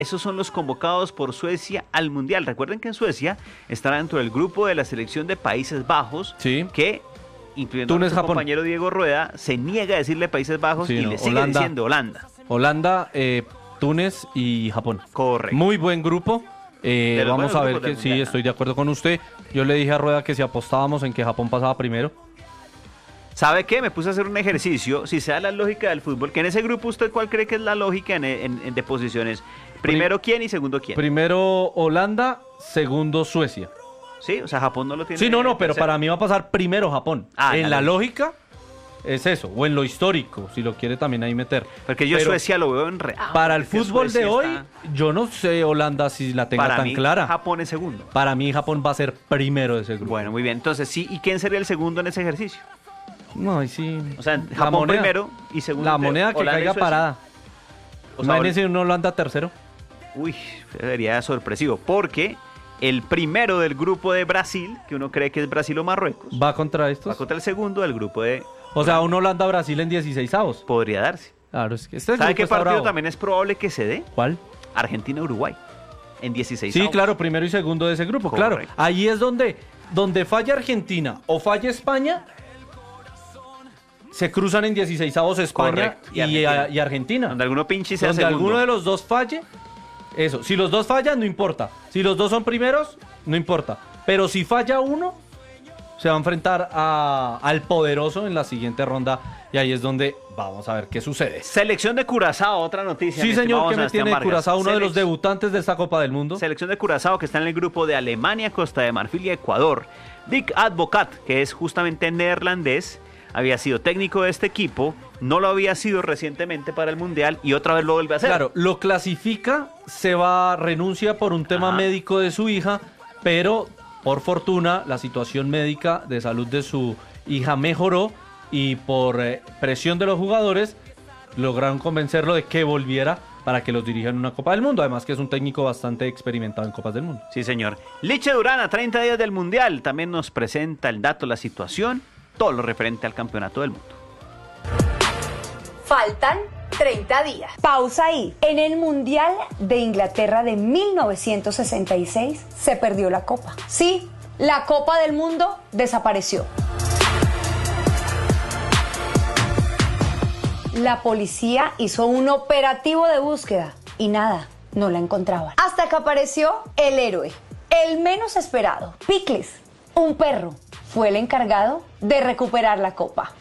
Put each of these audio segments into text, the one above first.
Esos son los convocados por Suecia al Mundial. Recuerden que en Suecia estará dentro del grupo de la selección de Países Bajos, sí, que, incluyendo Túnez, a nuestro Japón. compañero Diego Rueda, se niega a decirle Países Bajos y le sigue diciendo Holanda. Holanda, Túnez y Japón. Correcto. Muy buen grupo. Vamos a ver que sí, estoy de acuerdo con usted. Yo le dije a Rueda que si apostábamos en que Japón pasaba primero. ¿Sabe qué? Me puse a hacer un ejercicio. Si se da la lógica del fútbol, que en ese grupo, ¿usted cuál cree que es la lógica de posiciones? ¿Primero quién y segundo quién? Primero Holanda, segundo Suecia. Sí, o sea, Japón no lo tiene. Sí, no, pero para mí va a pasar primero Japón. En la lógica es eso, o en lo histórico, si lo quiere también ahí meter. Porque yo Suecia lo veo enredado. Para el fútbol de hoy, yo no sé Holanda si la tenga tan clara. Japón es segundo. Para mí Japón va a ser primero de ese grupo. Bueno, muy bien. Entonces, sí, ¿y quién sería el segundo en ese ejercicio? No, sí. O sea, Japón primero y segundo. La moneda que caiga parada. O sea, imagínense un Holanda tercero. Uy, sería sorpresivo, porque el primero del grupo de Brasil, que uno cree que es Brasil o Marruecos, va contra estos. Va contra el segundo del grupo de... O sea, un Holanda-Brasil en 16avos. Podría darse. Claro, es que ¿Sabe qué partido también es probable que se dé? ¿Cuál? Argentina-Uruguay, en 16avos. Sí, claro, primero y segundo de ese grupo. Correcto. Claro, ahí es donde falla Argentina o falla España, se cruzan en 16avos España y Argentina. Donde alguno pinche y sea donde segundo. Alguno de los dos falle, eso. Si los dos fallan, no importa. Si los dos son primeros, no importa. Pero si falla uno, se va a enfrentar al poderoso en la siguiente ronda. Y ahí es donde vamos a ver qué sucede. Selección de Curazao, otra noticia. Sí, señor, que me tiene Curazao, uno de los debutantes de esta Copa del Mundo. Selección de Curazao, que está en el grupo de Alemania, Costa de Marfil y Ecuador. Dick Advocat, que es justamente neerlandés, había sido técnico de este equipo, no lo había sido recientemente para el Mundial y otra vez lo vuelve a hacer. Claro, lo clasifica, renuncia por un tema médico de su hija, pero por fortuna la situación médica de salud de su hija mejoró y por presión de los jugadores lograron convencerlo de que volviera para que los dirija en una Copa del Mundo, además que es un técnico bastante experimentado en Copas del Mundo. Sí, señor. Liche Durán, a 30 días del Mundial, también nos presenta el dato, la situación, todo lo referente al campeonato del mundo. Faltan 30 días. Pausa ahí. En el Mundial de Inglaterra de 1966 se perdió la Copa. Sí, la Copa del Mundo desapareció. La policía hizo un operativo de búsqueda y nada, no la encontraban. Hasta que apareció el héroe, el menos esperado. Picles, un perro, fue el encargado de recuperar la copa.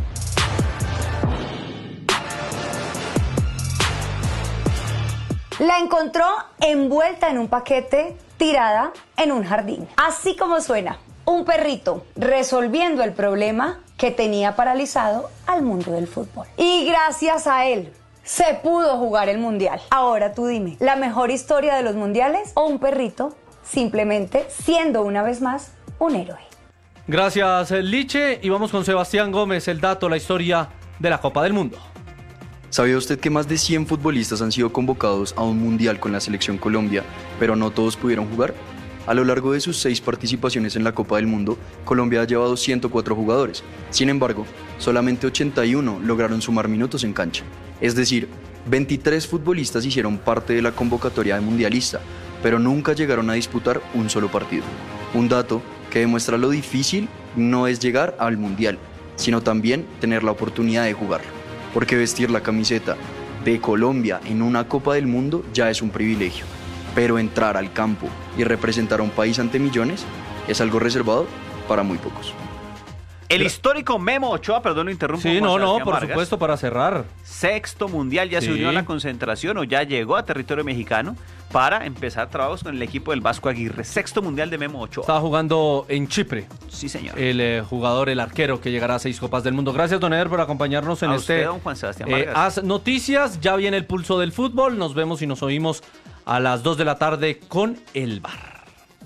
La encontró envuelta en un paquete, tirada en un jardín. Así como suena, un perrito resolviendo el problema que tenía paralizado al mundo del fútbol. Y gracias a él se pudo jugar el Mundial. Ahora tú dime, ¿la mejor historia de los mundiales o un perrito simplemente siendo una vez más un héroe? Gracias, Liche. Y vamos con Sebastián Gómez, el dato, la historia de la Copa del Mundo. ¿Sabía usted que más de 100 futbolistas han sido convocados a un mundial con la selección Colombia, pero no todos pudieron jugar? A lo largo de sus 6 participaciones en la Copa del Mundo, Colombia ha llevado 104 jugadores. Sin embargo, solamente 81 lograron sumar minutos en cancha. Es decir, 23 futbolistas hicieron parte de la convocatoria de mundialista, pero nunca llegaron a disputar un solo partido. Un dato que demuestra lo difícil no es llegar al mundial, sino también tener la oportunidad de jugarlo. Porque vestir la camiseta de Colombia en una Copa del Mundo ya es un privilegio. Pero entrar al campo y representar a un país ante millones es algo reservado para muy pocos. El histórico Memo Ochoa, perdón, lo interrumpo. Sí, por supuesto, para cerrar. 6º mundial, ya se unió a la concentración o ya llegó a territorio mexicano para empezar trabajos con el equipo del Vasco Aguirre. 6º mundial de Memo Ochoa. Estaba jugando en Chipre. Sí, señor. El jugador, el arquero que llegará a 6 Copas del Mundo. Gracias, don Eder, por acompañarnos en usted, don Juan Sebastián Vargas. Haz Noticias. Ya viene el pulso del fútbol. Nos vemos y nos oímos a las 2 de la tarde con el VAR.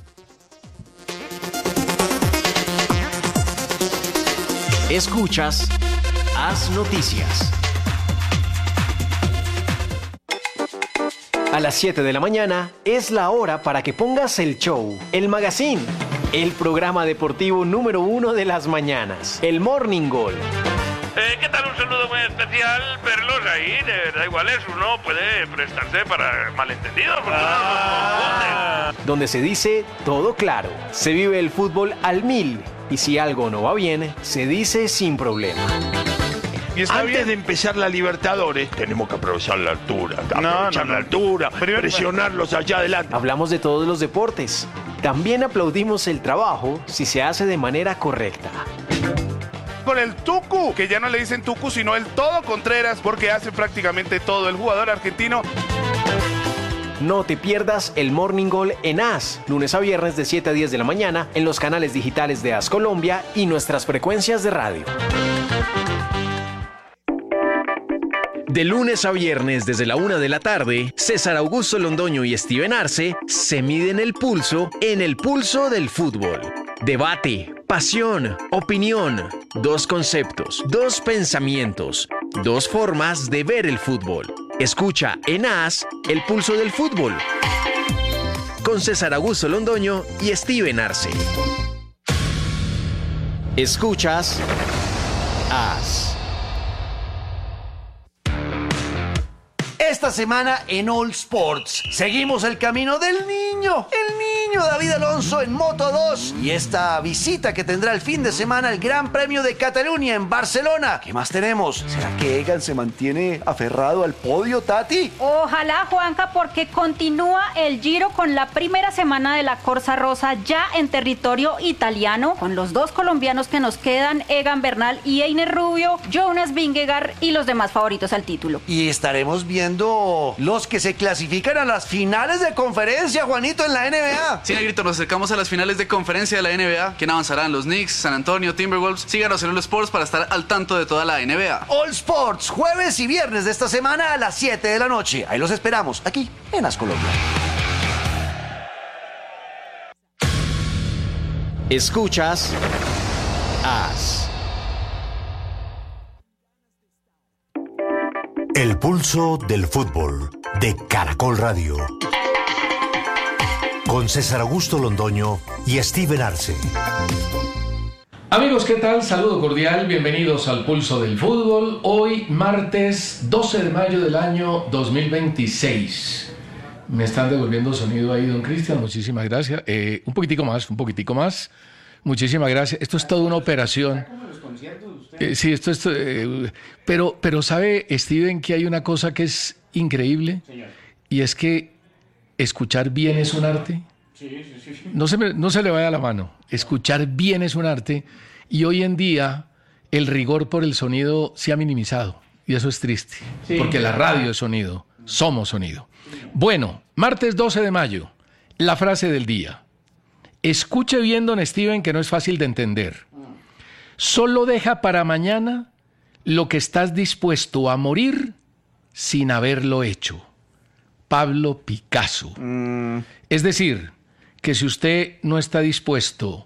Escuchas Haz Noticias. A las 7 de la mañana es la hora para que pongas el show, el magazine, el programa deportivo número 1 de las mañanas, el Morning Goal. ¿Qué tal? Un saludo muy especial, verlos ahí, de verdad, igual es uno puede prestarse para malentendidos, porque uno nos confunde. Donde se dice todo claro. Se vive el fútbol al 1000 y si algo no va bien, se dice sin problema. Antes de empezar la Libertadores, tenemos que aprovechar la altura, la altura, presionarlos allá adelante. Hablamos de todos los deportes. También aplaudimos el trabajo si se hace de manera correcta. Con el Tucu, que ya no le dicen Tucu, sino el Todo Contreras, porque hace prácticamente todo el jugador argentino. No te pierdas el Morning Goal en AS, lunes a viernes de 7 a 10 de la mañana en los canales digitales de AS Colombia y nuestras frecuencias de radio. De lunes a viernes desde la 1 de la tarde, César Augusto Londoño y Steven Arce se miden el pulso en el pulso del fútbol. Debate, pasión, opinión, dos conceptos, dos pensamientos, dos formas de ver el fútbol. Escucha en AS el pulso del fútbol con César Augusto Londoño y Steven Arce. Escuchas AS. Esta semana en All Sports seguimos el camino del niño, David Alonso en Moto 2 y esta visita que tendrá el fin de semana el Gran Premio de Cataluña en Barcelona. ¿Qué más tenemos? ¿Será que Egan se mantiene aferrado al podio, Tati? Ojalá, Juanca, porque continúa el Giro con la primera semana de la Corsa Rosa ya en territorio italiano, con los dos colombianos que nos quedan, Egan Bernal y Einer Rubio, Jonas Vingegaard y los demás favoritos al título. Y estaremos viendo los que se clasifican a las finales de conferencia, Juanito, en la NBA. Sí, Negrito, nos acercamos a las finales de conferencia de la NBA. ¿Quién avanzarán? Los Knicks, San Antonio, Timberwolves. Síganos en All Sports para estar al tanto de toda la NBA. All Sports, jueves y viernes de esta semana a las 7 de la noche. Ahí los esperamos, aquí en AS Colombia. Escuchas AS. El pulso del fútbol de Caracol Radio. Con César Augusto Londoño y Steven Arce. Amigos, ¿qué tal? Saludo cordial, bienvenidos al Pulso del Fútbol. Hoy, martes 12 de mayo del año 2026. Me están devolviendo sonido ahí, don Cristian, muchísimas gracias. Un poquitico más. Muchísimas gracias. Esto es toda una operación. Sí, pero sabe, Steven, que hay una cosa que es increíble. Señor. Y es que escuchar bien es un arte. Sí. No se le vaya la mano. Escuchar bien es un arte. Y hoy en día el rigor por el sonido se ha minimizado. Y eso es triste. Sí. Porque la radio es sonido. Somos sonido. Bueno, martes 12 de mayo. La frase del día. Escuche bien, don Steven, que no es fácil de entender. Solo deja para mañana lo que estás dispuesto a morir sin haberlo hecho. Pablo Picasso. Es decir, que si usted no está dispuesto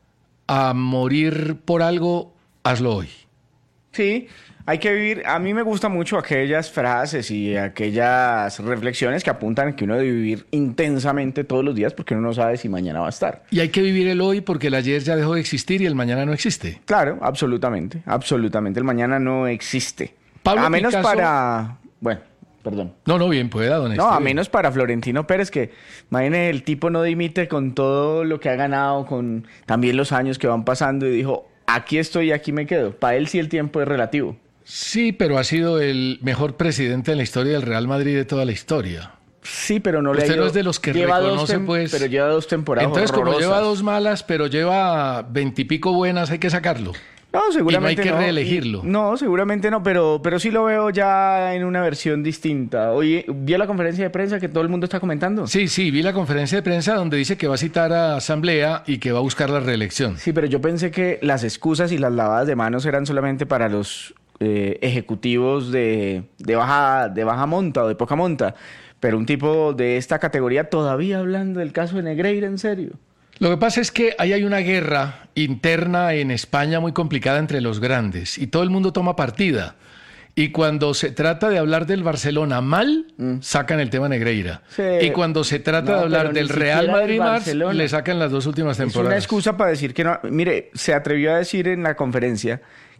a morir por algo, hazlo hoy. Sí, hay que vivir. A mí me gustan mucho aquellas frases y aquellas reflexiones que apuntan a que uno debe vivir intensamente todos los días porque uno no sabe si mañana va a estar. Y hay que vivir el hoy porque el ayer ya dejó de existir y el mañana no existe. Claro, absolutamente. El mañana no existe. Pablo a menos Picasso... para... Bueno, perdón. No, bien pueda, don Esteban. No, a menos para Florentino Pérez, que imagínese, el tipo no dimite con todo lo que ha ganado, con también los años que van pasando y dijo, aquí estoy y aquí me quedo. Para él sí el tiempo es relativo. Sí, pero ha sido el mejor presidente en la historia del Real Madrid de toda la historia. Sí, pero no le ha Usted ido... no es de los que reconoce, pues... Pero lleva 2 temporadas Entonces, horrorosas. como lleva 2 malas, pero lleva 20 y pico buenas, hay que sacarlo. No, seguramente y no hay que reelegirlo. No, seguramente no, pero sí lo veo ya en una versión distinta. Oye, ¿vio la conferencia de prensa que todo el mundo está comentando? Sí, vi la conferencia de prensa donde dice que va a citar a Asamblea y que va a buscar la reelección. Sí, pero yo pensé que las excusas y las lavadas de manos eran solamente para los ejecutivos de baja monta o de poca monta. Pero un tipo de esta categoría todavía hablando del caso de Negreira, ¿en serio? Lo que pasa es que ahí hay una guerra interna en España muy complicada entre los grandes y todo el mundo toma partida. Y cuando se trata de hablar del Barcelona mal, sacan el tema Negreira. Sí. Y cuando se trata de hablar del Real Madrid mal, le sacan las 2 últimas temporadas. Es una excusa para decir que no. Mire, se atrevió a decir en la conferencia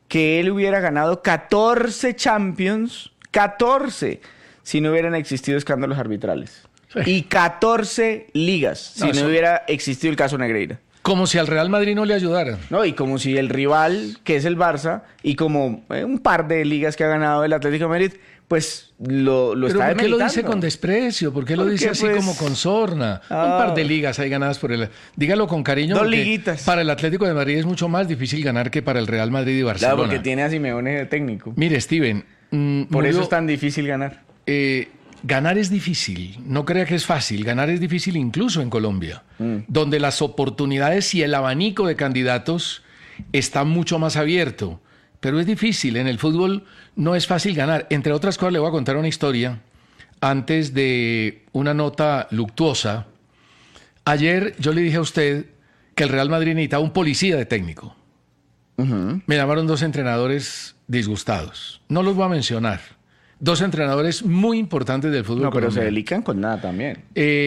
que él hubiera ganado 14 Champions, 14, si no hubieran existido escándalos arbitrales. Sí. Y 14 ligas, si no hubiera existido el caso Negreira. Como si al Real Madrid no le ayudara. No, y como si el rival, que es el Barça, y como un par de ligas que ha ganado el Atlético de Madrid, pues lo está demeritando. ¿Por qué lo dice con desprecio? ¿Por qué lo dice así como con sorna? Un par de ligas hay ganadas por el... Dígalo con cariño. 2 liguitas. Para el Atlético de Madrid es mucho más difícil ganar que para el Real Madrid y Barcelona. Claro, porque tiene a Simeone de técnico. Mire, Steven... por eso es tan difícil ganar. Ganar es difícil, no crea que es fácil. Ganar es difícil incluso en Colombia, donde las oportunidades y el abanico de candidatos está mucho más abierto. Pero es difícil, en el fútbol no es fácil ganar. Entre otras cosas, le voy a contar una historia antes de una nota luctuosa. Ayer yo le dije a usted que el Real Madrid necesitaba un policía de técnico. Me llamaron 2 entrenadores disgustados. No los voy a mencionar. 2 entrenadores muy importantes del fútbol colombiano. No, pero se delican con nada también.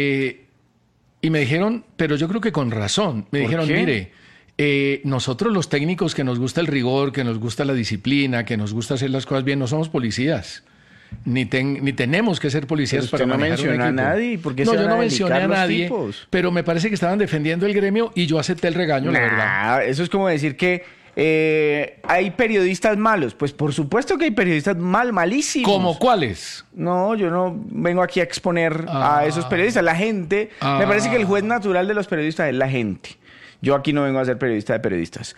Y me dijeron, pero yo creo que con razón. Me dijeron, mire, nosotros los técnicos que nos gusta el rigor, que nos gusta la disciplina, que nos gusta hacer las cosas bien, no somos policías. Ni tenemos que ser policías para manejar un equipo. No menciona a nadie. ¿Por qué no, se yo no van a mencioné a dedicar los nadie, tipos? pero me parece que estaban defendiendo el gremio y yo acepté el regaño, la verdad. Eso es como decir que hay periodistas malos. Pues por supuesto que hay periodistas malísimos. ¿Cómo cuáles? No, yo no vengo aquí a exponer a esos periodistas. La gente, me parece que el juez natural de los periodistas es la gente. Yo aquí no vengo a ser periodista de periodistas.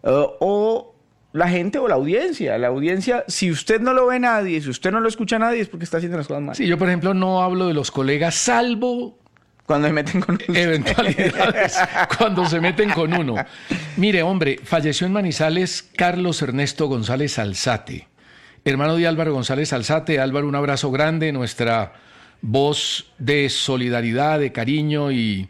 O la gente o la audiencia. La audiencia, si usted no lo ve nadie, si usted no lo escucha nadie, es porque está haciendo las cosas mal. Sí, yo por ejemplo no hablo de los colegas, salvo... Cuando se meten con uno. Eventualidades, cuando se meten con uno. Mire, hombre, falleció en Manizales Carlos Ernesto González Alzate, hermano de Álvaro González Alzate. Álvaro, un abrazo grande, nuestra voz de solidaridad, de cariño y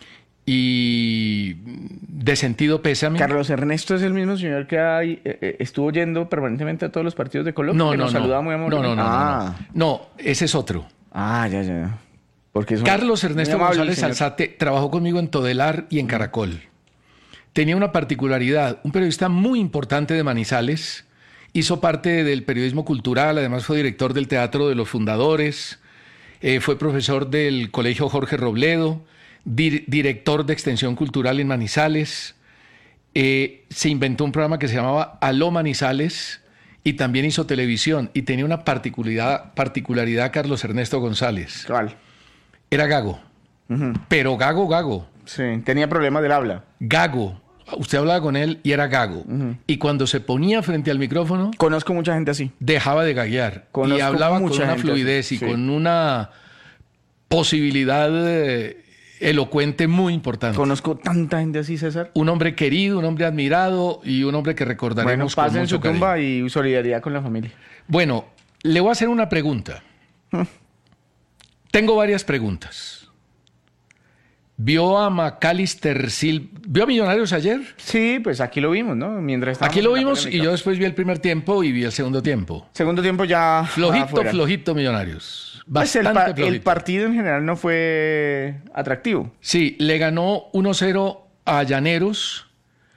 de sentido pésame. Carlos Ernesto es el mismo señor que estuvo yendo permanentemente a todos los partidos de Colombia. No, saludaba muy amablemente. No, ese es otro. Ya. Carlos Ernesto González Alzate trabajó conmigo en Todelar y en Caracol. Tenía una particularidad, un periodista muy importante de Manizales, hizo parte del periodismo cultural, además fue director del Teatro de los Fundadores, fue profesor del Colegio Jorge Robledo, director de Extensión Cultural en Manizales, se inventó un programa que se llamaba Aló Manizales y también hizo televisión y tenía una particularidad Carlos Ernesto González. ¿Cuál? Era gago, pero gago. Sí, tenía problemas del habla. Gago. Usted hablaba con él y era gago. Y cuando se ponía frente al micrófono... Conozco mucha gente así. Dejaba de gaguear. Y hablaba con una fluidez y con una posibilidad elocuente muy importante. Conozco tanta gente así, César. Un hombre querido, un hombre admirado y un hombre que recordaremos con mucho cariño. Bueno, pasen su tumba y solidaridad con la familia. Bueno, le voy a hacer una pregunta. Tengo varias preguntas. ¿Vio a Macalister Silva? ¿Vio a Millonarios ayer? Sí, pues aquí lo vimos, ¿no? Aquí lo vimos y yo después vi el primer tiempo y vi el segundo tiempo. Segundo tiempo ya Flojito Millonarios. Bastante flojito. El partido en general no fue atractivo. Sí, le ganó 1-0 a Llaneros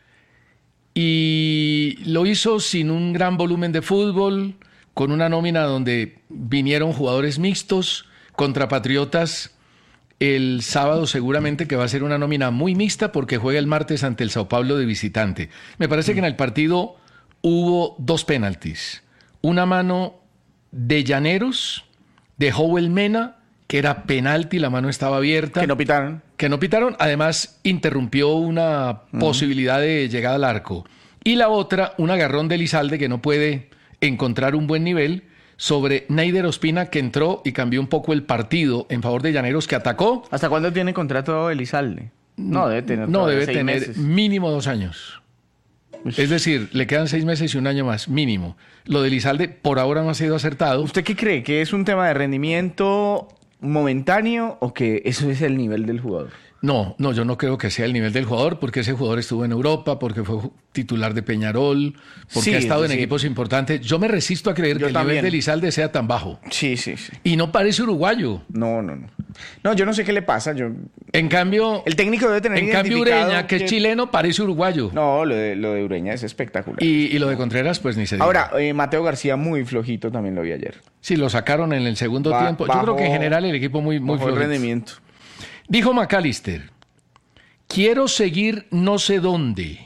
y lo hizo sin un gran volumen de fútbol, con una nómina donde vinieron jugadores mixtos. Contra Patriotas el sábado seguramente que va a ser una nómina muy mixta porque juega el martes ante el Sao Paulo de visitante. Me parece que en el partido hubo 2 penaltis. Una mano de Llaneros, de Howell Mena, que era penalti, la mano estaba abierta. Que no pitaron. Además interrumpió una posibilidad de llegada al arco. Y la otra, un agarrón de Elizalde que no puede encontrar un buen nivel, sobre Neider Ospina, que entró y cambió un poco el partido en favor de Llaneros, que atacó. ¿Hasta cuándo tiene contrato Elizalde? No, debe tener mínimo 2 años. Es decir, le quedan 6 meses y 1 año más, mínimo. Lo de Elizalde por ahora no ha sido acertado. ¿Usted qué cree? ¿Que es un tema de rendimiento momentáneo o que eso es el nivel del jugador? No, yo no creo que sea el nivel del jugador, porque ese jugador estuvo en Europa, porque fue titular de Peñarol, porque ha estado en equipos importantes. Yo me resisto a creer que el nivel de Elizalde sea tan bajo. Sí. Y no parece uruguayo. No, yo no sé qué le pasa. En cambio, el técnico debe tener identificado Ureña, que es chileno, parece uruguayo. No, lo de Ureña es espectacular. Y lo de Contreras, pues ni se diga. Ahora, Mateo García muy flojito, también lo vi ayer. Sí, lo sacaron en el segundo tiempo. Yo creo que en general el equipo muy flojito. El rendimiento. Dijo McAllister, quiero seguir no sé dónde.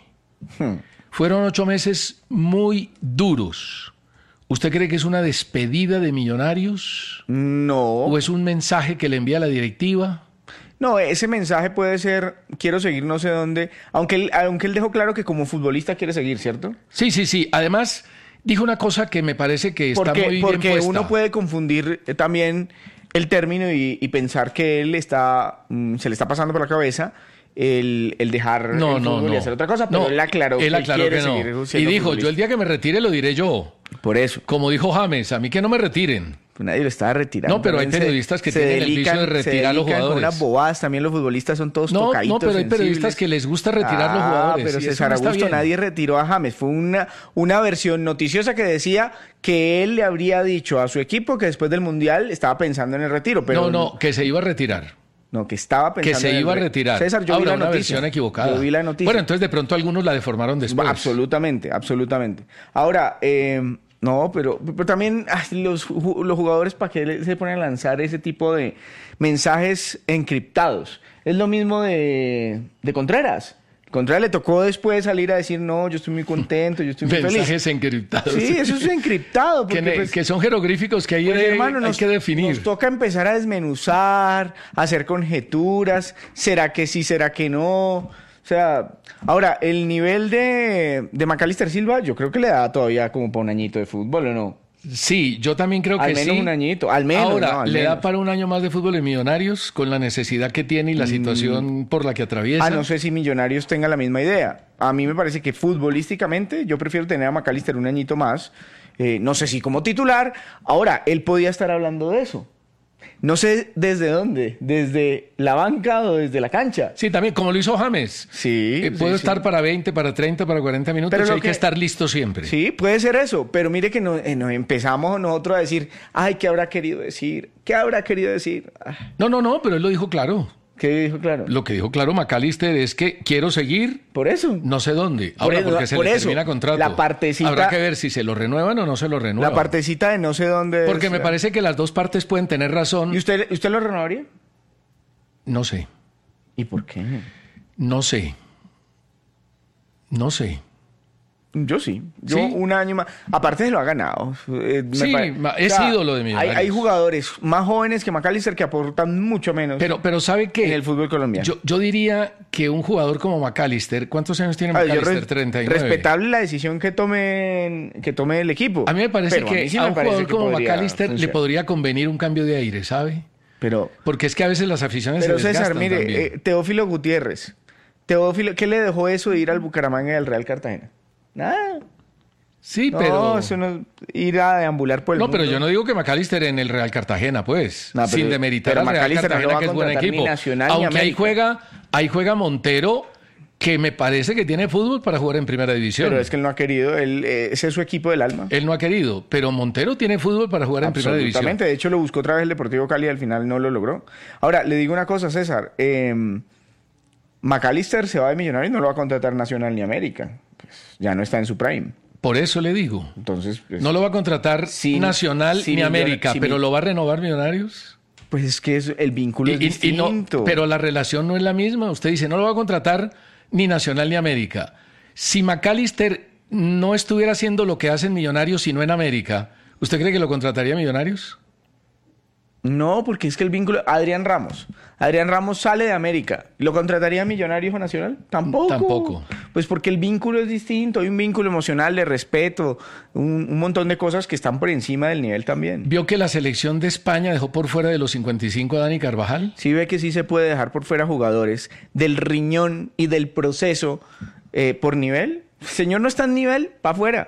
Fueron 8 meses muy duros. ¿Usted cree que es una despedida de Millonarios? No. ¿O es un mensaje que le envía la directiva? No, ese mensaje puede ser, quiero seguir no sé dónde, aunque él dejó claro que como futbolista quiere seguir, ¿cierto? Sí. Además, dijo una cosa que me parece que está muy bien puesta. Porque uno puede confundir también el término y pensar que él se le está pasando por la cabeza el dejar el fútbol y hacer otra cosa, pero él aclaró que quiere seguir siendo y dijo, futbolista. yo el día que me retire lo diré yo. Por eso. Como dijo James, a mí que no me retiren. Pues nadie lo estaba retirando. No, pero hay periodistas que tienen el vicio de retirar a los jugadores. Con unas bobadas, también los futbolistas son todos tocaditos. No, pero hay periodistas que les gusta retirar los jugadores. Pero César Augusto, nadie retiró a James. Fue una versión noticiosa que decía que él le habría dicho a su equipo que después del Mundial estaba pensando en el retiro. Pero no, que se iba a retirar. No, que estaba pensando que se iba a retirar. César, yo vi la una noticia. Versión equivocada. Yo vi la noticia. Bueno, entonces de pronto algunos la deformaron después. Absolutamente. Ahora, no, pero también los jugadores, ¿para qué se ponen a lanzar ese tipo de mensajes encriptados? Es lo mismo de Contreras. Contreras le tocó después salir a decir, no, yo estoy muy contento, yo estoy muy feliz. Mensajes encriptados. Sí, eso es encriptado. Porque, que son jeroglíficos que hay que definir. Nos toca empezar a desmenuzar, a hacer conjeturas. ¿Será que sí, será que no? O sea, ahora, el nivel de McAllister Silva, yo creo que le da todavía como para un añito de fútbol, ¿o no? Sí, yo también creo que sí. Al menos un añito, al menos. Ahora, ¿le da para un año más de fútbol en Millonarios con la necesidad que tiene y la situación por la que atraviesa? No sé si Millonarios tenga la misma idea. A mí me parece que futbolísticamente yo prefiero tener a McAllister un añito más. No sé si como titular. Ahora, él podía estar hablando de eso. No sé desde dónde, desde la banca o desde la cancha. Sí, también, como lo hizo James. Sí. Puedo estar para 20, para 30, para 40 minutos, pero hay que estar listo siempre. Sí, puede ser eso, pero mire que nos empezamos nosotros a decir, ay, ¿qué habrá querido decir? ¿Qué habrá querido decir? No, pero él lo dijo claro. ¿Qué dijo claro? Lo que dijo claro McAllister es que quiero seguir. Por eso. No sé dónde. Ahora, porque se le termina contrato. La partecita. Habrá que ver si se lo renuevan o no se lo renuevan. La partecita de no sé dónde. Porque me parece que las dos partes pueden tener razón. ¿Y usted lo renovaría? No sé. ¿Y por qué? No sé. Yo sí. Un año más. Aparte se lo ha ganado. Es ídolo de Millonarios. Hay jugadores más jóvenes que McAllister que aportan mucho menos. Pero ¿sabe qué? En el fútbol colombiano. Yo diría que un jugador como McAllister, ¿cuántos años tiene McAllister? 39. Respetable la decisión que tome el equipo. A mí me parece que a un jugador como McAllister le podría convenir un cambio de aire, ¿sabe? Porque es que a veces las aficiones se desgastan. Pero César, mire, Teófilo Gutiérrez. ¿Qué le dejó eso de ir al Bucaramanga y al Real Cartagena? Nada. Sí, pero... eso no ir a deambular por el mundo. Pero yo no digo que McAllister en el Real Cartagena, pues. Sin demeritar al Real Cartagena, que es buen equipo. Aunque ahí juega Montero, que me parece que tiene fútbol para jugar en Primera División. Pero es que él no ha querido. Ese es su equipo del alma. Él no ha querido, pero Montero tiene fútbol para jugar en Primera División. Absolutamente. De hecho, lo buscó otra vez el Deportivo Cali y al final no lo logró. Ahora, le digo una cosa, César. McAllister se va de Millonarios y no lo va a contratar Nacional ni América. Ya no está en su prime. Por eso le digo. Entonces, no lo va a contratar Nacional ni América, pero ¿lo va a renovar Millonarios? Pues es que el vínculo es distinto. Pero la relación no es la misma. Usted dice, no lo va a contratar ni Nacional ni América. Si McAllister no estuviera haciendo lo que hacen Millonarios, sino en América, ¿usted cree que lo contrataría Millonarios? No, porque es que el vínculo... Adrián Ramos sale de América. ¿Lo contrataría Millonarios o Nacional? Tampoco. Pues porque el vínculo es distinto. Hay un vínculo emocional de respeto, un montón de cosas que están por encima del nivel también. ¿Vio que la selección de España dejó por fuera de los 55 a Dani Carvajal? Sí, ve que sí se puede dejar por fuera jugadores del riñón y del proceso por nivel. El señor no está en nivel, para afuera.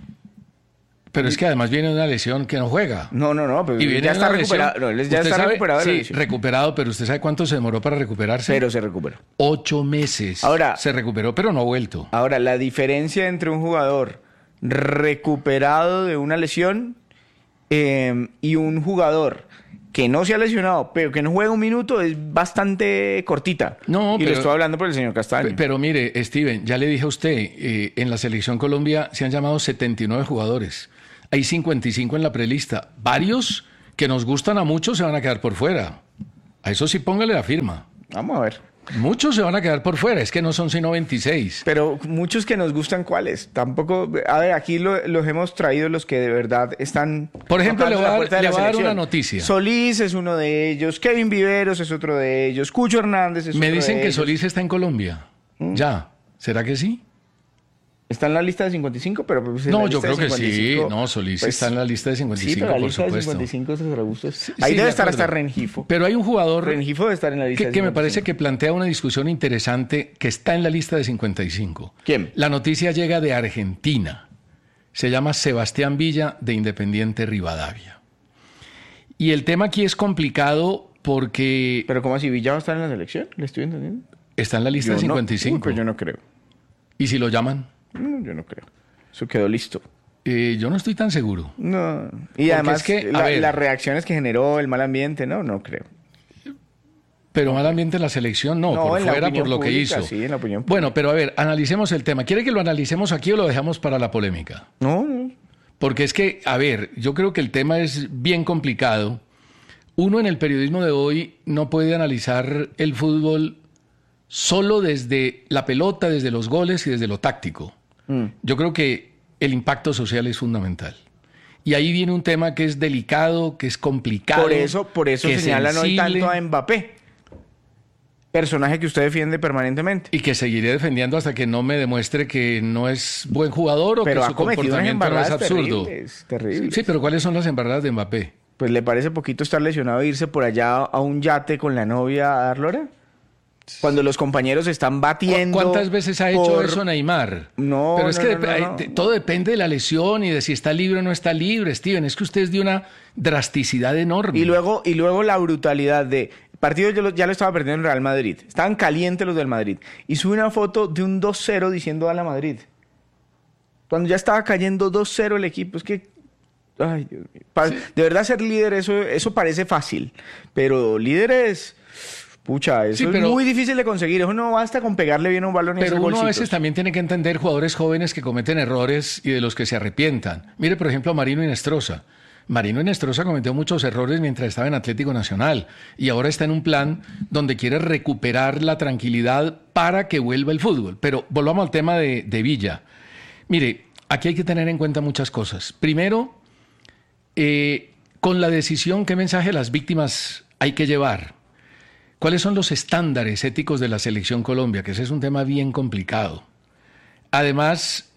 Pero es que además viene de una lesión que no juega. No, pero ya está recuperado. Él ya está recuperado de la lesión. Recuperado, pero ¿usted sabe cuánto se demoró para recuperarse? Pero se recuperó. 8 meses. Ahora, se recuperó, pero no ha vuelto. Ahora, la diferencia entre un jugador recuperado de una lesión y un jugador que no se ha lesionado, pero que no juega un minuto, es bastante cortita. No, y lo estoy hablando por el señor Castaño. Pero mire, Steven, ya le dije a usted, en la Selección Colombia se han llamado 79 jugadores. Hay 55 en la prelista. Varios que nos gustan a muchos se van a quedar por fuera. A eso sí póngale la firma. Vamos a ver. Muchos se van a quedar por fuera, es que no son sino 26. Pero muchos que nos gustan, ¿cuáles? Tampoco, a ver, aquí los hemos traído los que de verdad están... Por ejemplo, le voy a dar selección. una noticia. Solís es uno de ellos, Kevin Viveros es otro de ellos, Cucho Hernández es otro de ellos. Me dicen que Solís está en Colombia. Ya, ¿será que sí? Está en la lista de 55, pero... Pues no, yo creo que sí. No, Solís pues, está en la lista de 55, sí, pero la lista por de supuesto. 55 ahí debe estar hasta Rengifo. Pero hay un jugador... Rengifo debe estar en la lista que me parece que plantea una discusión interesante que está en la lista de 55. ¿Quién? La noticia llega de Argentina. Se llama Sebastián Villa, de Independiente Rivadavia. Y el tema aquí es complicado porque... ¿Pero cómo así? ¿Villa va a estar en la selección? ¿Le estoy entendiendo? Está en la lista de 55. Pues yo no creo. ¿Y si lo llaman? No, yo no creo. Eso quedó listo. Yo no estoy tan seguro. No. Y además es que, las reacciones que generó el mal ambiente, no creo. Pero mal ambiente en la selección, no por fuera, por lo que hizo. Sí, en la opinión pública. Bueno, pero a ver, analicemos el tema. ¿Quiere que lo analicemos aquí o lo dejamos para la polémica? No. Porque es que, a ver, yo creo que el tema es bien complicado. Uno en el periodismo de hoy no puede analizar el fútbol solo desde la pelota, desde los goles y desde lo táctico. Yo creo que el impacto social es fundamental. Y ahí viene un tema que es delicado, que es complicado. Por eso señalan hoy tanto a Mbappé. Personaje que usted defiende permanentemente. Y que seguiré defendiendo hasta que no me demuestre que no es buen jugador o pero que su comportamiento no es absurdo. Terribles. Sí, pero ¿cuáles son las embarradas de Mbappé? Pues ¿le parece poquito estar lesionado e irse por allá a un yate con la novia a dar lora? Cuando los compañeros están batiendo... ¿Cuántas veces ha hecho eso Neymar? No, pero es que todo depende de la lesión y de si está libre o no está libre, Steven. Es que usted es de una drasticidad enorme. Y luego la brutalidad de... Partido ya lo estaba perdiendo el Real Madrid. Estaban calientes los del Madrid. Y sube una foto de un 2-0 diciendo a la Madrid. Cuando ya estaba cayendo 2-0 el equipo. Es que... Ay, Dios mío. Sí. De verdad ser líder, eso parece fácil. Pero líder es... Pucha, eso es muy difícil de conseguir. Eso no basta con pegarle bien un balón y hacer golcitos. Pero uno a veces golcitos. También tiene que entender jugadores jóvenes que cometen errores y de los que se arrepientan. Mire, por ejemplo, a Marino Inestrosa. Marino Inestrosa cometió muchos errores mientras estaba en Atlético Nacional y ahora está en un plan donde quiere recuperar la tranquilidad para que vuelva el fútbol. Pero volvamos al tema de Villa. Mire, aquí hay que tener en cuenta muchas cosas. Primero, con la decisión, ¿qué mensaje a las víctimas hay que llevar? ¿Cuáles son los estándares éticos de la Selección Colombia? Que ese es un tema bien complicado. Además,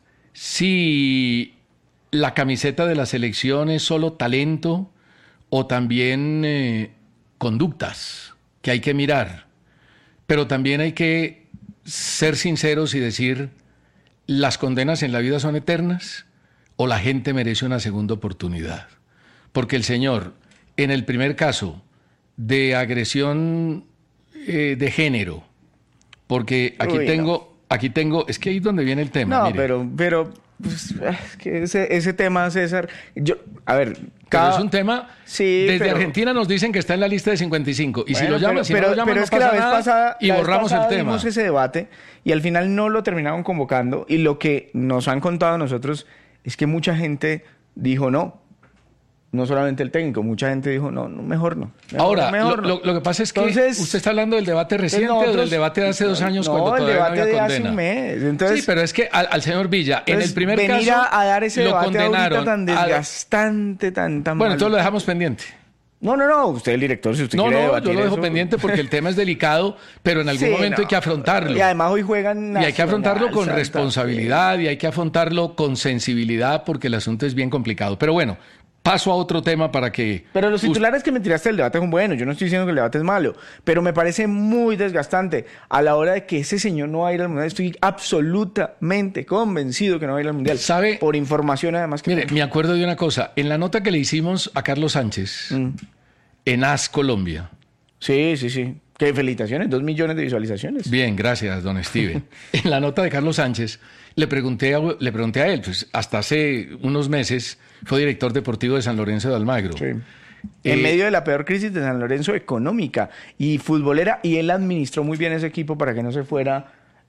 si la camiseta de la selección es solo talento o también conductas que hay que mirar. Pero también hay que ser sinceros y decir, ¿las condenas en la vida son eternas o la gente merece una segunda oportunidad? Porque el señor, en el primer caso de agresión de género, porque aquí tengo, es que ahí es donde viene el tema. No, mire. pero pues, es que ese tema, César, pero es un tema, sí, desde Argentina nos dicen que está en la lista de 55, y si lo llaman, no lo llaman, pero no es que la vez pasada, y borramos el tema. Vimos ese debate, y al final no lo terminaron convocando, y lo que nos han contado a nosotros es que mucha gente dijo no solamente el técnico, mucha gente dijo, no, mejor no. Ahora, lo que pasa es que usted está hablando del debate reciente o del debate de hace 2 años cuando todavía no había condena. No, el debate de hace un mes. Entonces, sí, pero es que al señor Villa, en el primer caso, venir a dar ese lo debate condenaron. Tan desgastante, tan bueno, entonces lo dejamos pendiente. No, usted es el director, si usted quiere debatir yo lo dejo eso. pendiente porque el tema es delicado, pero en algún momento hay que afrontarlo. Y además hoy juegan y hay que afrontarlo con responsabilidad y hay que afrontarlo con sensibilidad porque el asunto es bien complicado. Pero bueno, paso a otro tema para que... Pero los titulares que me tiraste del debate son buenos. Yo no estoy diciendo que el debate es malo. Pero me parece muy desgastante. A la hora de que ese señor no va a ir al Mundial, estoy absolutamente convencido que no va a ir al Mundial. ¿Sabe? Por información además que... Mire, me acuerdo de una cosa. En la nota que le hicimos a Carlos Sánchez, en AS Colombia. Sí. ¿Qué felicitaciones? 2 millones de visualizaciones. Bien, gracias, don Steven. En la nota de Carlos Sánchez le pregunté a él, pues hasta hace unos meses fue director deportivo de San Lorenzo de Almagro. Sí. En medio de la peor crisis de San Lorenzo económica y futbolera, y él administró muy bien ese equipo para que no se fuera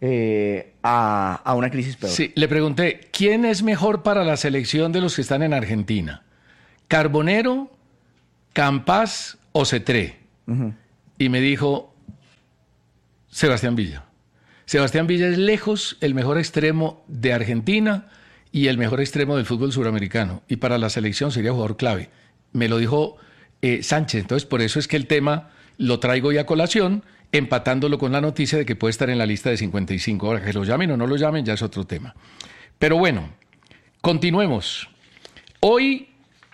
a una crisis peor. Sí, le pregunté, ¿quién es mejor para la selección de los que están en Argentina? ¿Carbonero, Campas o Cetré? Y me dijo, Sebastián Villa. Sebastián Villa es lejos el mejor extremo de Argentina y el mejor extremo del fútbol suramericano. Y para la selección sería jugador clave. Me lo dijo Sánchez. Entonces, por eso es que el tema lo traigo ya a colación, empatándolo con la noticia de que puede estar en la lista de 55. Ahora, que lo llamen o no lo llamen, ya es otro tema. Pero bueno, continuemos. Hoy,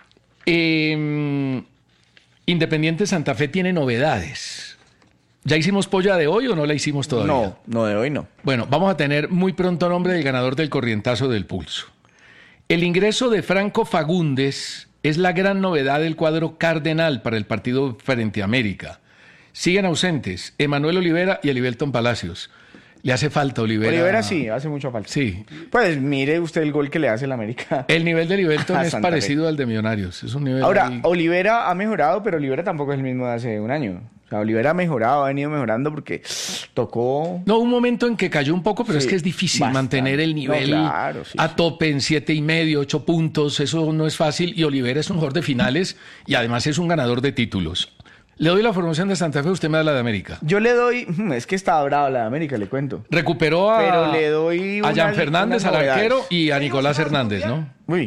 Independiente Santa Fe tiene novedades. ¿Ya hicimos polla de hoy o no la hicimos todavía? No, de hoy no. Bueno, vamos a tener muy pronto nombre del ganador del corrientazo del pulso. El ingreso de Franco Fagundes es la gran novedad del cuadro cardenal para el partido frente a América. Siguen ausentes Emanuel Olivera y Elivelton Palacios. Le hace falta Olivera. Olivera sí, hace mucha falta. Sí. Pues mire usted el gol que le hace el América. El nivel de Elivelton es parecido al de Millonarios. Es un nivel Ahora, ahí... Olivera ha mejorado, pero Olivera tampoco es el mismo de hace un año. O sea, Olivera ha mejorado, ha venido mejorando porque tocó... No, un momento en que cayó un poco, pero es que es difícil mantener el nivel a tope en 7,5, 8 puntos. Eso no es fácil. Y Olivera es un jugador de finales y además es un ganador de títulos. Le doy la formación de Santa Fe, usted me da la de América. Yo le doy... Es que estaba brava la de América, le cuento. Recuperó a... Pero le doy a Jan Fernández, al arquero, y a Nicolás Hernández, ¿no? Uy...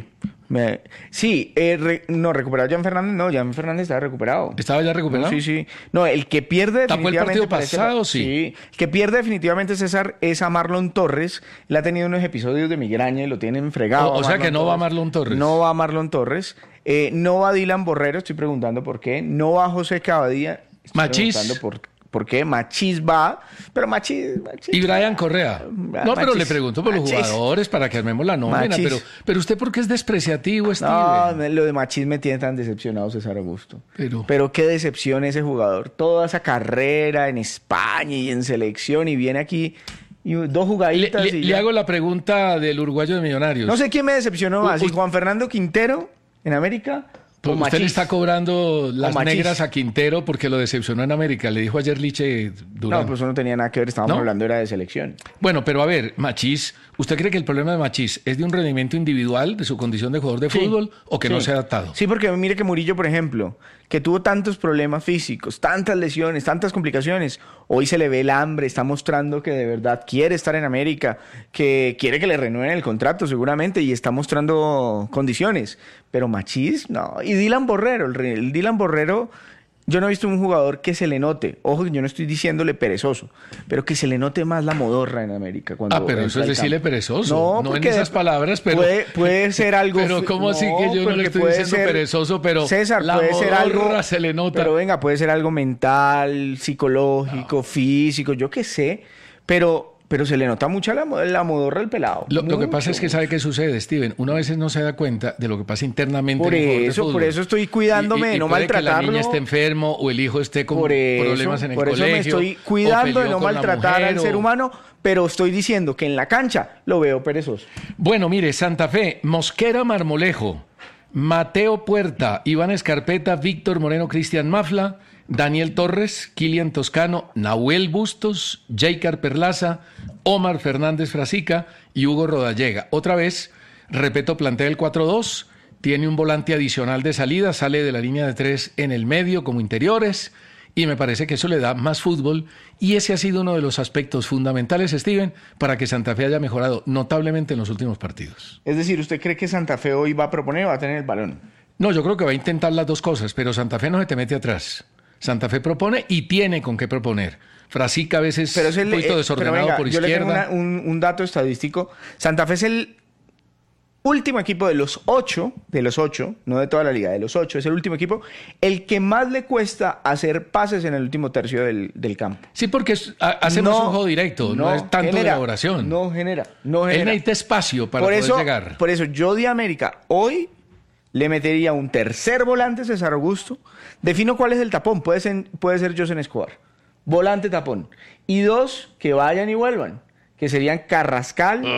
Sí, no, recuperado Jan Fernández, no, Jan Fernández estaba recuperado. ¿Estaba ya recuperado? No, sí. No, el que pierde definitivamente... ¿Tapó el partido pasado? Sí. El que pierde definitivamente, César, es a Marlon Torres. Él ha tenido unos episodios de migraña y lo tienen fregado. O sea que no va Marlon Torres. No va Marlon Torres. No va Dylan Borrero, estoy preguntando por qué. No va José Cavadía. Machís. Preguntando por qué. Machís va, pero Machís... Y Brian Correa. No, pero le pregunto por los jugadores para que armemos la nómina. Pero usted, ¿por qué es despreciativo, Steven? No, lo de Machís me tiene tan decepcionado, César Augusto. Pero qué decepción ese jugador. Toda esa carrera en España y en selección y viene aquí... Y 2 jugaditas le hago la pregunta del uruguayo de Millonarios. No sé quién me decepcionó más, si Juan Fernando Quintero en América... Usted le está cobrando las negras a Quintero porque lo decepcionó en América. Le dijo ayer Liche Durán. No, pues eso no tenía nada que ver. Estábamos hablando era de selección. Bueno, pero a ver, Machís, ¿usted cree que el problema de Machís es de un rendimiento individual, de su condición de jugador de fútbol, o que no se ha adaptado? Sí, porque mire que Murillo, por ejemplo, que tuvo tantos problemas físicos, tantas lesiones, tantas complicaciones, hoy se le ve el hambre, está mostrando que de verdad quiere estar en América, que quiere que le renueven el contrato seguramente y está mostrando condiciones. Pero Machís, no. Y Dylan Borrero, el Dylan Borrero, yo no he visto un jugador que se le note, ojo que yo no estoy diciéndole perezoso, pero que se le note más la modorra en América. Pero eso es decirle perezoso, no en esas palabras, pero... Puede ser algo... Pero ¿cómo así que yo no le estoy diciendo perezoso, pero César, la puede ser algo, se le nota? Pero venga, puede ser algo mental, psicológico, físico, yo qué sé, pero se le nota mucho la modorra al pelado. Lo que pasa es que ¿sabe qué sucede, Steven? Uno a veces no se da cuenta de lo que pasa internamente. Por eso estoy cuidándome de no maltratarlo. Que la niña esté enfermo o el hijo esté con problemas en el colegio. Por eso me estoy cuidando de no maltratar al ser humano, pero estoy diciendo que en la cancha lo veo perezoso. Bueno, mire, Santa Fe, Mosquera Marmolejo, Mateo Puerta, Iván Escarpeta, Víctor Moreno, Cristian Mafla, Daniel Torres, Kilian Toscano, Nahuel Bustos, Jaycar Perlaza, Omar Fernández Frasica y Hugo Rodallega. Otra vez, repito, plantea el 4-2, tiene un volante adicional de salida, sale de la línea de 3 en el medio como interiores y me parece que eso le da más fútbol y ese ha sido uno de los aspectos fundamentales, Steven, para que Santa Fe haya mejorado notablemente en los últimos partidos. Es decir, ¿usted cree que Santa Fe hoy va a proponer o va a tener el balón? No, yo creo que va a intentar las dos cosas, pero Santa Fe no se te mete atrás. Santa Fe propone y tiene con qué proponer. Frasica a veces un poquito desordenado por izquierda. Yo le tengo un dato estadístico. Santa Fe es el último equipo de los 8, no de toda la liga, de los 8, es el último equipo, el que más le cuesta hacer pases en el último tercio del campo. Sí, porque hacemos un juego directo, no es tanto de elaboración. No genera. Él necesita espacio para poder llegar. Por eso yo de América hoy le metería un tercer volante, César Augusto. Defino cuál es el tapón. Puede ser Josen Escobar. Volante tapón. Y 2 que vayan y vuelvan. Que serían Carrascal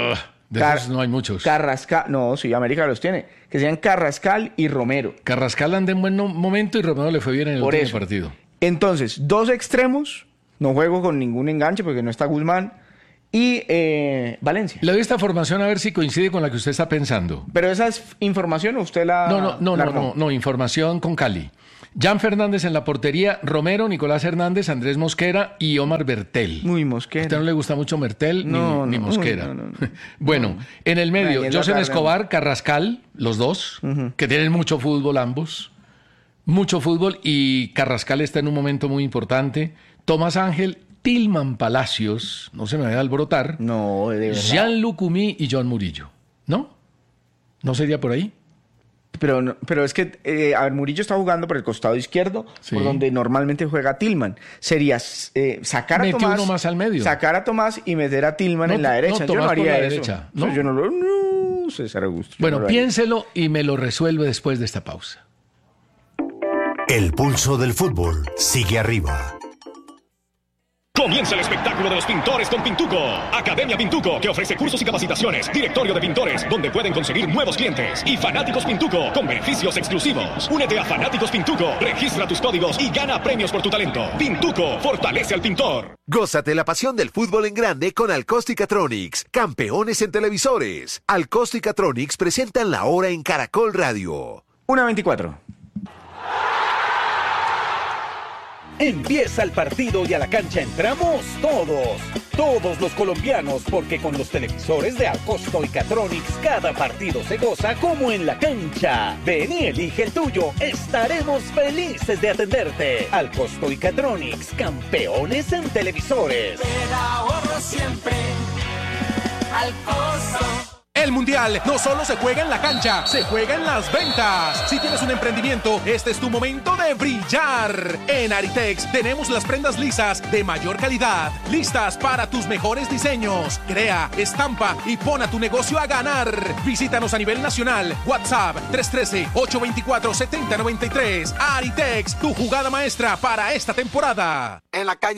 De esos no hay muchos. Carrascal, no, sí, América los tiene. Que sean Carrascal y Romero. Carrascal anda en buen momento y Romero le fue bien en el último partido. Entonces, 2 extremos. No juego con ningún enganche porque no está Guzmán. Y Valencia. Le doy esta formación a ver si coincide con la que usted está pensando. ¿Pero esa es información o usted la...? No, información con Cali. Jan Fernández en la portería, Romero, Nicolás Hernández, Andrés Mosquera y Omar Bertel. Muy Mosquera. ¿A usted no le gusta mucho Bertel ni Mosquera? No. Bueno, en el medio, José Escobar, Carrascal, los dos, que tienen mucho fútbol ambos. Mucho fútbol y Carrascal está en un momento muy importante. Tomás Ángel, Tilman Palacios, no se me vaya a alborotar. No, de verdad. Jean-Luc Umí y John Murillo. ¿No? ¿No sería por ahí? Pero es que, Murillo está jugando por el costado izquierdo, por donde normalmente juega Tilman. Sería sacar a Tomás, uno más al medio. Sacar a Tomás y meter a Tilman en la derecha. Yo no haría eso. Derecha, ¿no? Yo no, César Augusto. Bueno, piénselo y me lo resuelve después de esta pausa. El pulso del fútbol sigue arriba. Comienza el espectáculo de los pintores con Pintuco. Academia Pintuco, que ofrece cursos y capacitaciones. Directorio de pintores, donde pueden conseguir nuevos clientes. Y Fanáticos Pintuco, con beneficios exclusivos. Únete a Fanáticos Pintuco, registra tus códigos y gana premios por tu talento. Pintuco, fortalece al pintor. Gózate la pasión del fútbol en grande con Alcóstica-Tronics, campeones en televisores. Alcóstica-Tronics presentan la hora en Caracol Radio. 1:24. Empieza el partido y a la cancha entramos todos los colombianos, porque con los televisores de Alcóstica-Tronics cada partido se goza como en la cancha. Ven y elige el tuyo, estaremos felices de atenderte. Alcóstica-Tronics, campeones en televisores. Te da ahorro siempre, Alcosto. El Mundial no solo se juega en la cancha, se juega en las ventas. Si tienes un emprendimiento, este es tu momento de brillar. En Aritex tenemos las prendas lisas de mayor calidad, listas para tus mejores diseños. Crea, estampa y pon a tu negocio a ganar. Visítanos a nivel nacional. WhatsApp 313-824-7093. Aritex, tu jugada maestra para esta temporada. En la calle